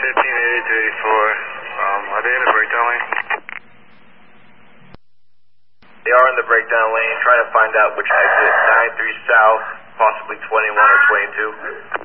Are they in the breakdown lane? They are in the breakdown lane, trying to find out which exit, 93 south, possibly 21 or 22.